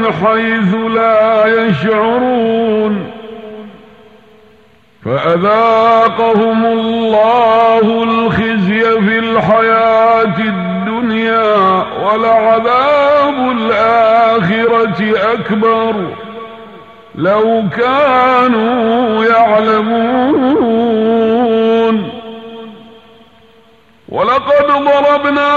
حيث لا يشعرون فأذاقهم الله الخزي في الحياة الدنيا ولعذاب الآخرة أكبر لو كانوا يعلمون ولقد ضربنا